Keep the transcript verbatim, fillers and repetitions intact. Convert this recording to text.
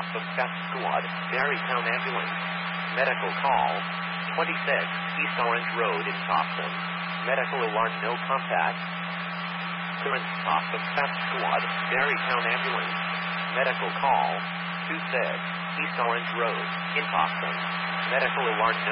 Topham Fast Squad, Barrytown Ambulance. Medical call, twenty-six East Orange Road in Topham. Medical alarm, no contact. Current Topham Fast Squad, Barrytown Ambulance. Medical call, two six East Orange Road in Topham. Medical alarm, no